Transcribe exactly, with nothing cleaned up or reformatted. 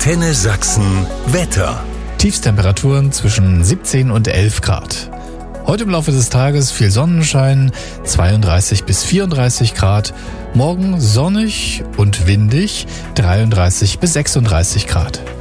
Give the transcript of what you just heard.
Antenne Sachsen Wetter. Tiefstemperaturen zwischen siebzehn und elf Grad. Heute im Laufe des Tages viel Sonnenschein, zweiunddreißig bis vierunddreißig Grad. Morgen sonnig und windig, dreiunddreißig bis sechsunddreißig Grad.